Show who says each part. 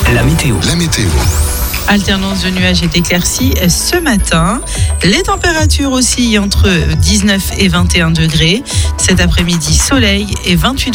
Speaker 1: La météo.
Speaker 2: Alternance de nuages et d'éclaircies ce matin. Les températures oscillent entre 19 et 21 degrés. Cet après-midi, soleil et 28 degrés.